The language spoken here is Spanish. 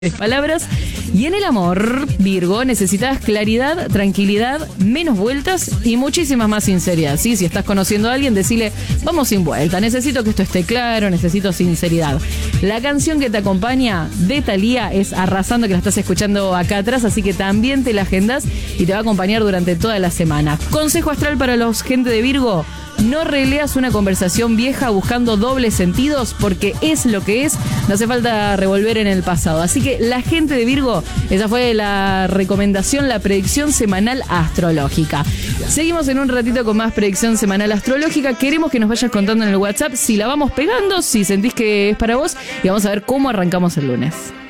Palabras. Y en el amor, Virgo, necesitas claridad, tranquilidad, menos vueltas y muchísima más sinceridad. ¿Sí? Si estás conociendo a alguien, decile, vamos sin vuelta, necesito que esto esté claro, necesito sinceridad. La canción que te acompaña de Thalía es Arrasando, que la estás escuchando acá atrás, así que también te la agendas y te va a acompañar durante toda la semana. Consejo astral para los gente de Virgo: no releas una conversación vieja buscando dobles sentidos, porque es lo que es, no hace falta revolver en el pasado. Así que la gente de Virgo, esa fue la recomendación, la predicción semanal astrológica. Seguimos en un ratito con más predicción semanal astrológica. Queremos que nos vayas contando en el WhatsApp si la vamos pegando, si sentís que es para vos, y vamos a ver cómo arrancamos el lunes.